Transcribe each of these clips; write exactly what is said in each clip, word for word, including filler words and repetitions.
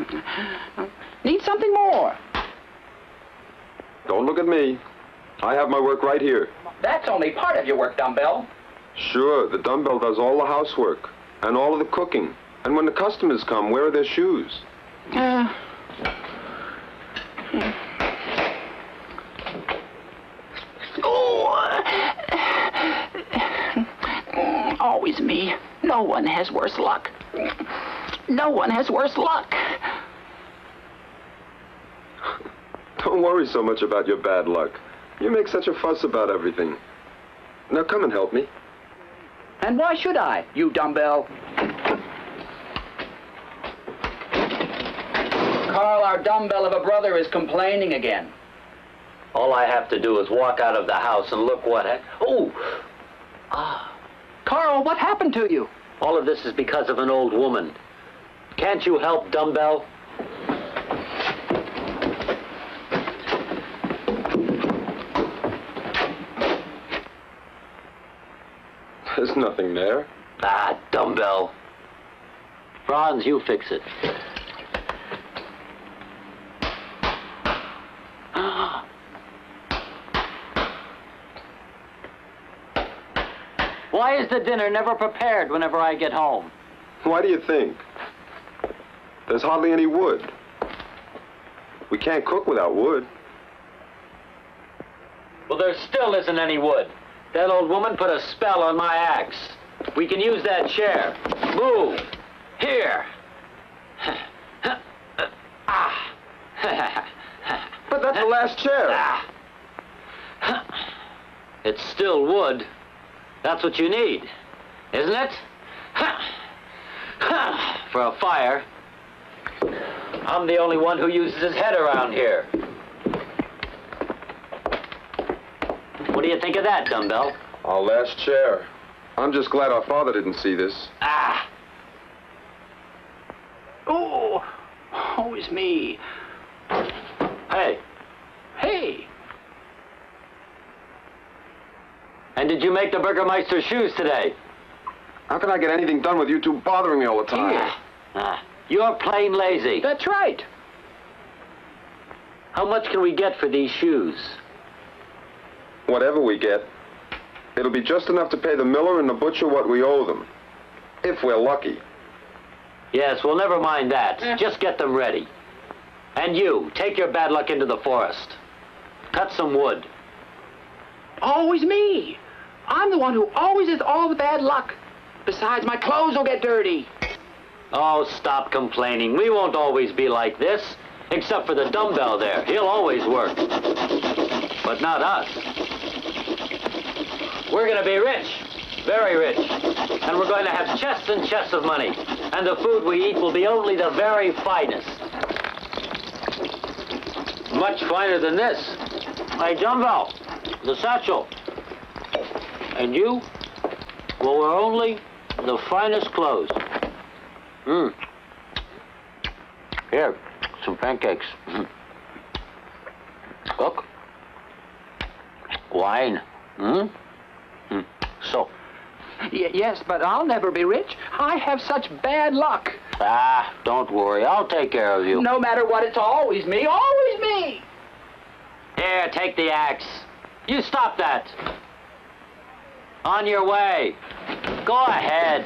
Need something more? Don't look at me. I have my work right here. That's only part of your work, Dumbbell. Sure, the dumbbell does all the housework and all of the cooking. And when the customers come, where are their shoes? Uh... Oh! Always me. No one has worse luck. No one has worse luck. Don't worry so much about your bad luck. You make such a fuss about everything. Now come and help me. And why should I, you Dumbbell? Carl, our dumbbell of a brother is complaining again. All I have to do is walk out of the house and look what ha- Oh! Ah. Carl, what happened to you? All of this is because of an old woman. Can't you help, Dumbbell? There's nothing there. Ah, Dumbbell. Franz, you fix it. Why is the dinner never prepared whenever I get home? Why do you think? There's hardly any wood. We can't cook without wood. Well, there still isn't any wood. That old woman put a spell on my axe. We can use that chair. Move. Here. Ah. But that's the last chair. Ah. It's still wood. That's what you need, isn't it? For a fire. I'm the only one who uses his head around here. What do you think of that, Dumbbell? Our last chair. I'm just glad our father didn't see this. Ah! Oh, oh, it's me. Hey. Hey. And did you make the Burgermeister shoes today? How can I get anything done with you two bothering me all the time? Yeah. Ah, you're plain lazy. That's right. How much can we get for these shoes? Whatever we get, it'll be just enough to pay the miller and the butcher what we owe them. If we're lucky. Yes, well, never mind that. Yeah. Just get them ready. And you, take your bad luck into the forest. Cut some wood. Always me. I'm the one who always has all the bad luck. Besides, my clothes will get dirty. Oh, stop complaining. We won't always be like this. Except for the Dumbbell there. He'll always work. But not us. We're going to be rich. Very rich. And we're going to have chests and chests of money. And the food we eat will be only the very finest. Much finer than this. Hey, Dumbbell, the satchel. And you? Well, we're only the finest clothes. Mmm. Here, some pancakes. Mm. Cook. Wine. Hmm? Mm. So. Y yes, but I'll never be rich. I have such bad luck. Ah, don't worry. I'll take care of you. No matter what, it's always me. Always me. Here, take the axe. You stop that. On your way. Go ahead.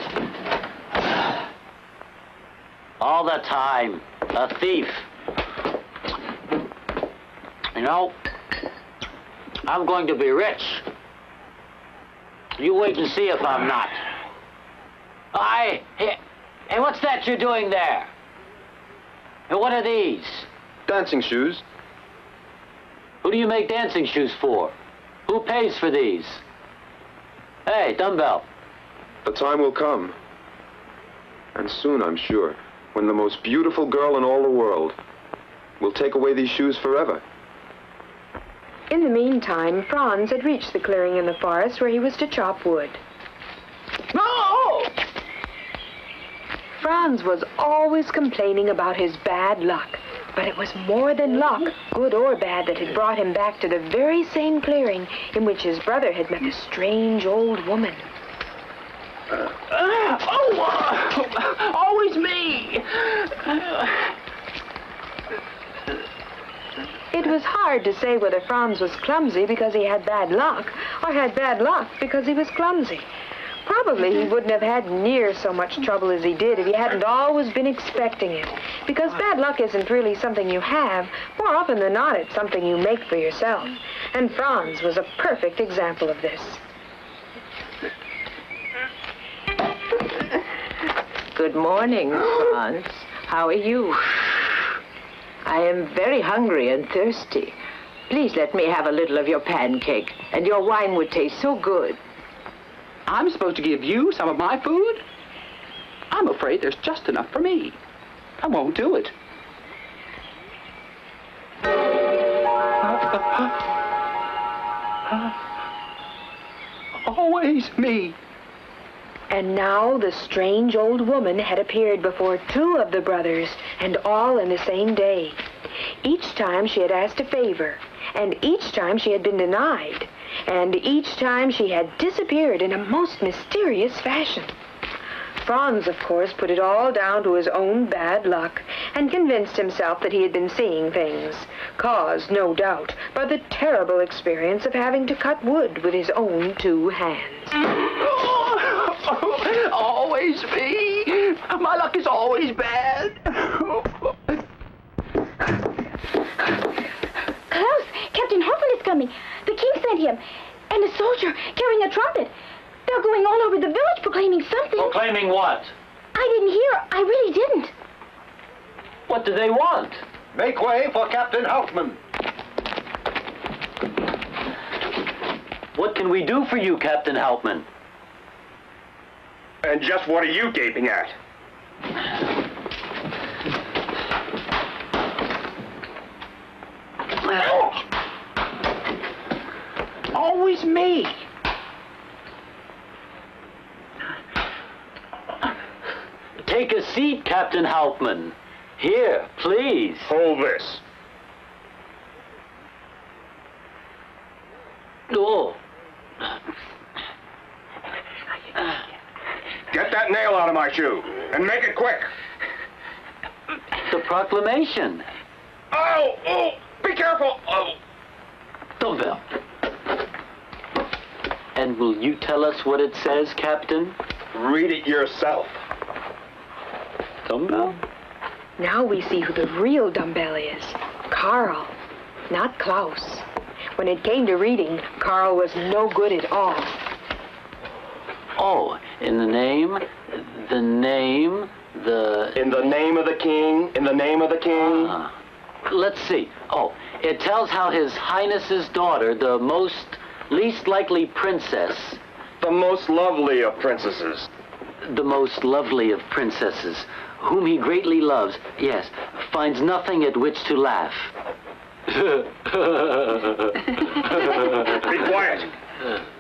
All the time. A thief. You know, I'm going to be rich. You wait and see if I'm not. I... Hey, hey, what's that you're doing there? And what are these? Dancing shoes. Who do you make dancing shoes for? Who pays for these? Hey, Dumbbell. The time will come. And soon, I'm sure, when the most beautiful girl in all the world will take away these shoes forever. In the meantime, Franz had reached the clearing in the forest where he was to chop wood. No! Franz was always complaining about his bad luck, but it was more than luck, good or bad, that had brought him back to the very same clearing in which his brother had met a strange old woman. Uh, oh, uh, always me. Uh, was hard to say whether Franz was clumsy because he had bad luck or had bad luck because he was clumsy. Probably he wouldn't have had near so much trouble as he did if he hadn't always been expecting it. Because bad luck isn't really something you have. More often than not, it's something you make for yourself. And Franz was a perfect example of this. Good morning, Franz. How are you? I am very hungry and thirsty. Please let me have a little of your pancake, and your wine would taste so good. I'm supposed to give you some of my food? I'm afraid there's just enough for me. I won't do it. Always me. And now the strange old woman had appeared before two of the brothers, and all in the same day. Each time she had asked a favor, and each time she had been denied, and each time she had disappeared in a most mysterious fashion. Franz, of course, put it all down to his own bad luck and convinced himself that he had been seeing things, caused, no doubt, by the terrible experience of having to cut wood with his own two hands. Always me. My luck is always bad. Klaus, Captain Hoffman is coming. The king sent him. And a soldier carrying a trumpet. They're going all over the village proclaiming something. Proclaiming what? I didn't hear. I really didn't. What do they want? Make way for Captain Hoffman. What can we do for you, Captain Hauptmann? And just what are you gaping at? Always me. Take a seat, Captain Hauptmann. Here, please. Hold this. Oh. Get that nail out of my shoe, and make it quick. The proclamation. Oh, oh, be careful. Oh. Dumbbell. And will you tell us what it says, Captain? Read it yourself. Dumbbell? Now we see who the real dumbbell is. Carl, not Klaus. When it came to reading, Carl was no good at all. Oh, in the name, the name, the... In the name of the king, in the name of the king. Uh, let's see. Oh, it tells how His Highness's daughter, the most least likely princess, The most lovely of princesses. the most lovely of princesses, whom he greatly loves, yes, finds nothing at which to laugh. Be quiet.